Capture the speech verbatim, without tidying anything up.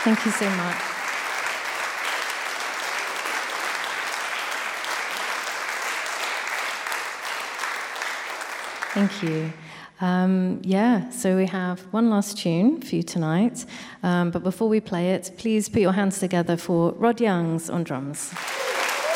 Thank you so much. Thank you. Um, yeah, so we have one last tune for you tonight. Um, but before we play it, please put your hands together for Rod Youngs on drums.